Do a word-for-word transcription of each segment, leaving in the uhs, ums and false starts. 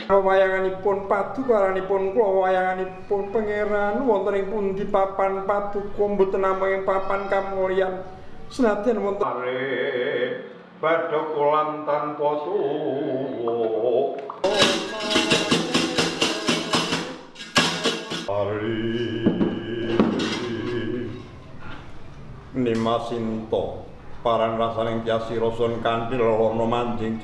Wayanganipun paduka aranipun kula wayanganipun pangeran wonten ing pundi papan paduka mboten namung papan kamulyan senadyan wonten badha kolam tanpa suwuk Ari Nimasinto parang rasaning tiasi roson kanthi lorno manjing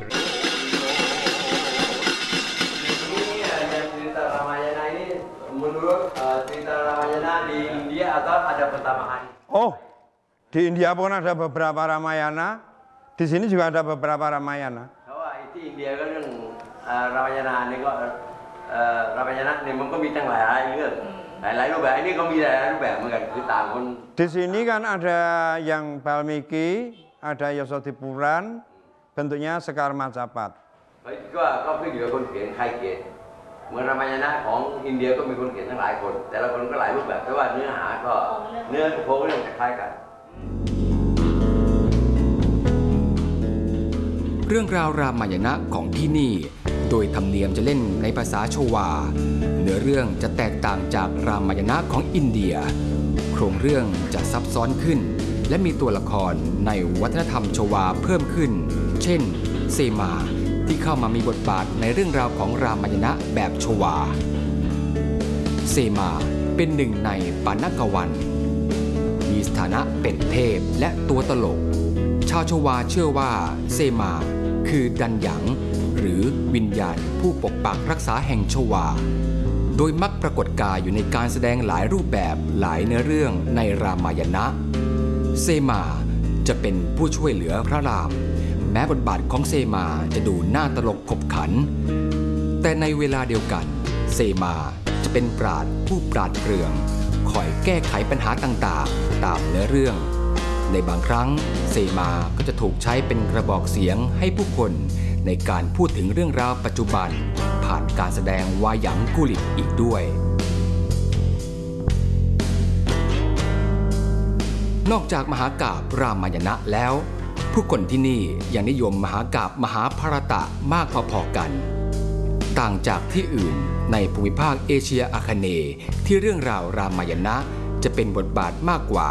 menurut uh, cerita Ramayana di India atau ada pertambahan? Oh, di India pun ada beberapa Ramayana. Di sini juga ada beberapa Ramayana. Oh, itu India kan uh, Ramayana ini kok uh, Ramayana ini mungkin bintang lain kan? Lainรูปแบบiniก็มีหลายรูปแบบเหมือนกันคือต่างคน Di sini kan ada yang Balmiki, ada Yasodipuran, bentuknya Sekar Macapat. ก็ก็ขึ้นอยู่กับคนเขียนใครเขียนเหมือนรามายณะของอินเดียก็มีคนเขียนทั้งหลายคนแต่ละคนก็หลายรูปแบบแต่ว่าเนื้อหาก็เนื้อโครงเรื่องคล้ายกันเรื่องราวรามายณะของที่นี่โดยธรรมเนียมจะเล่นในภาษาชวาเนื้อเรื่องจะแตกต่างจากรามายณะของอินเดียโครงเรื่องจะซับซ้อนขึ้นและมีตัวละครในวัฒนธรรมชวาเพิ่มขึ้นเช่นเซมาที่เข้ามามีบทบาทในเรื่องราวของรามายณะแบบชวาเซมาเป็นหนึ่งในปานกวันมีสถานะเป็นเทพและตัวตลกชาวชวาเชื่อว่าเซมาคือดันหยังหรือวิญญาณผู้ปกปักรักษาแห่งชวาโดยมักปรากฏกายอยู่ในการแสดงหลายรูปแบบหลายเนื้อเรื่องในรามายณะเซมาจะเป็นผู้ช่วยเหลือพระรามแม้บทบาทของเซมาจะดูน่าตลกขบขันแต่ในเวลาเดียวกันเซมาจะเป็นปราชญ์ผู้ปราดเปรื่องคอยแก้ไขปัญหาต่างๆตามเนื้อเรื่องในบางครั้งเซมาก็จะถูกใช้เป็นกระบอกเสียงให้ผู้คนในการพูดถึงเรื่องราวปัจจุบันผ่านการแสดงวาหยังกุลิตอีกด้วยนอกจากมหากาพย์รามายณะแล้วผู้คนที่นี่ยังนิยมมหากาพย์มหาภารตะมากพอๆกันต่างจากที่อื่นในภูมิภาคเอเชียอาคเนย์ที่เรื่องราวรามายณะจะเป็นบทบาทมากกว่า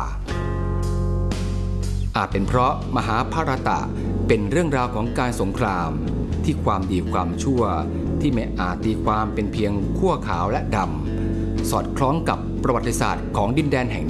อาจเป็นเพราะมหาภารตะเป็นเรื่องราวของการสงครามที่ความดีความชั่วที่ไม่อาจตีความเป็นเพียงขั้วขาวและดำสอดคล้องกับประวัติศาสตร์ของดินแดนแห่ง